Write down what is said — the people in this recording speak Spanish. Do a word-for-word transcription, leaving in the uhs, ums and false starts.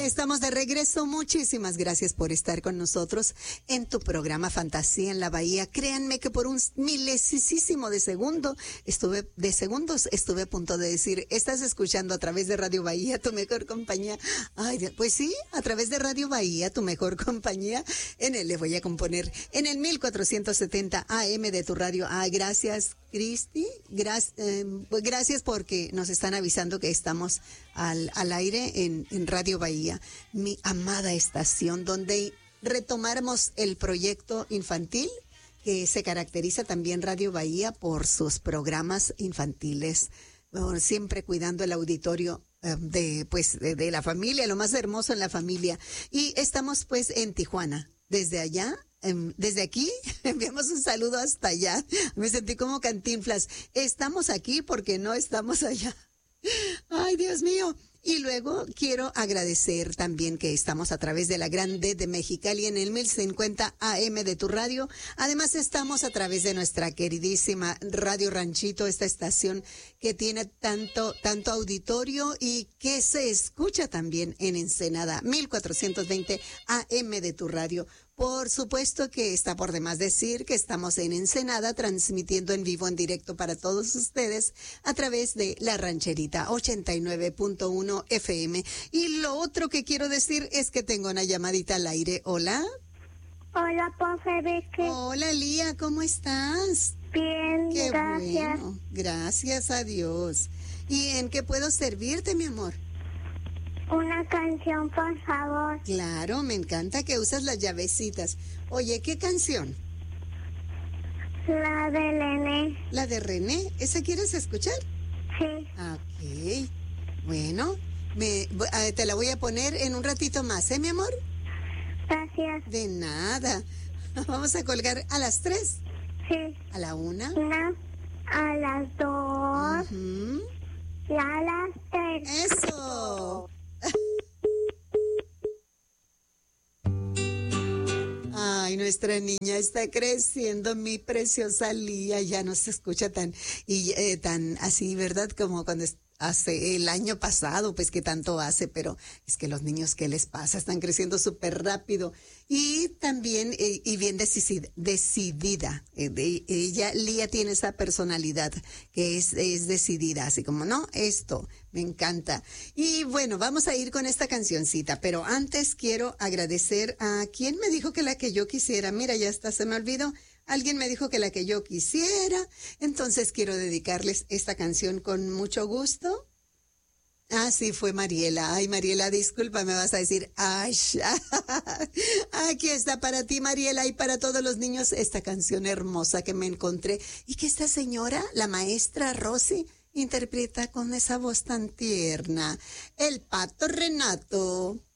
estamos de regreso. Muchísimas gracias por estar con nosotros en tu programa Fantasía en la Bahía. Créanme que por un milesísimo de segundo, estuve, de segundos, estuve a punto de decir, estás escuchando a través de Radio Bahía, tu mejor compañía. Ay, pues sí, a través de Radio Bahía, tu mejor compañía. En él le voy a componer en el mil cuatrocientos setenta A M de tu radio. Ay, gracias, Cristi. Gracias, eh, gracias porque nos están avisando que estamos al, al aire en, en Radio Bahía, mi amada estación, donde retomamos el proyecto infantil que se caracteriza también Radio Bahía por sus programas infantiles, bueno, siempre cuidando el auditorio eh, de pues de, de la familia, lo más hermoso en la familia. Y estamos pues en Tijuana. Desde allá, eh, desde aquí, enviamos un saludo hasta allá. Me sentí como Cantinflas. Estamos aquí porque no estamos allá. Ay, Dios mío. Y luego quiero agradecer también que estamos a través de la Grande de Mexicali en el mil cincuenta A M de tu radio. Además estamos a través de nuestra queridísima Radio Ranchito, esta estación que tiene tanto, tanto auditorio y que se escucha también en Ensenada, mil cuatrocientos veinte A M de tu radio. Por supuesto que está por demás decir que estamos en Ensenada transmitiendo en vivo, en directo para todos ustedes a través de La Rancherita ochenta y nueve punto uno F M. Y lo otro que quiero decir es que tengo una llamadita al aire. Hola. Hola, profe Vicky. Hola, Lía, ¿cómo estás? Bien, qué gracias. Bueno, gracias a Dios. ¿Y en qué puedo servirte, mi amor? Una canción, por favor. Claro, me encanta que usas las llavecitas. Oye, ¿qué canción? La de René. ¿La de René? ¿Esa quieres escuchar? Sí. Ok. Bueno, me, eh, te la voy a poner en un ratito más, ¿eh, mi amor? Gracias. De nada. Vamos a colgar a las tres. Sí. ¿A la una? Una, a las dos, Uh-huh. y a las tres. ¡Eso! Ay, nuestra niña está creciendo, mi preciosa Lía, ya no se escucha tan, y eh, tan así, ¿verdad? Como cuando es, hace el año pasado, pues que tanto hace, pero es que los niños, ¿qué les pasa? Están creciendo súper rápido. Y también, eh, y bien decidida, decidida. Eh, de, ella, Lía tiene esa personalidad que es, es decidida, así como, no, esto, me encanta. Y bueno, vamos a ir con esta cancioncita, pero antes quiero agradecer a quien me dijo que la que yo quisiera, mira, ya hasta se me olvidó. Alguien me dijo que la que yo quisiera, entonces quiero dedicarles esta canción con mucho gusto. Ah, sí, fue Mariela. Ay, Mariela, disculpa, me vas a decir, ay, aquí está para ti, Mariela, y para todos los niños esta canción hermosa que me encontré y que esta señora, la maestra Rosy, interpreta con esa voz tan tierna. El Pato Renato.